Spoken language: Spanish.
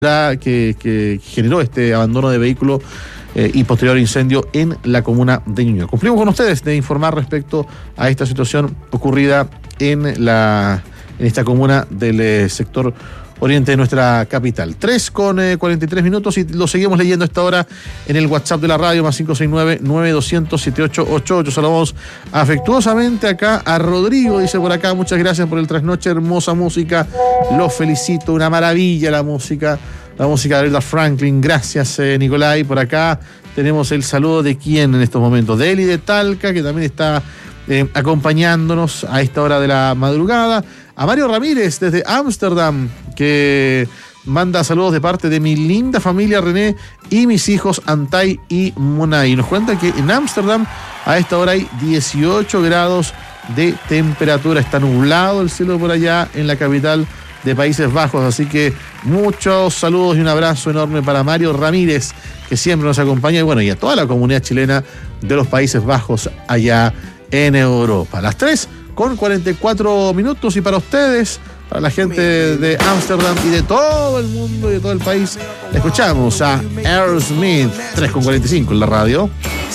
que generó este abandono de vehículo y posterior incendio en la comuna de Ñuñoa. Cumplimos con ustedes de informar respecto a esta situación ocurrida en esta comuna del sector oriente de nuestra capital. 3:43 y lo seguimos leyendo a esta hora en el WhatsApp de la radio, más 569-9200-7888. Saludamos afectuosamente acá a Rodrigo, dice por acá: muchas gracias por el trasnoche, hermosa música, los felicito, una maravilla la música de Aretha Franklin. Gracias, Nicolai. Por acá tenemos el saludo de quién en estos momentos, de Eli de Talca, que también está acompañándonos a esta hora de la madrugada. A Mario Ramírez desde Ámsterdam, que manda saludos de parte de mi linda familia René y mis hijos Antay y Monay. Nos cuenta que en Ámsterdam a esta hora hay 18 grados de temperatura. Está nublado el cielo por allá en la capital de Países Bajos, así que muchos saludos y un abrazo enorme para Mario Ramírez, que siempre nos acompaña, y bueno, y a toda la comunidad chilena de los Países Bajos allá en Europa. Las 3:44 y para ustedes, para la gente de Ámsterdam y de todo el mundo y de todo el país, escuchamos a Aerosmith. 3:45 en la radio.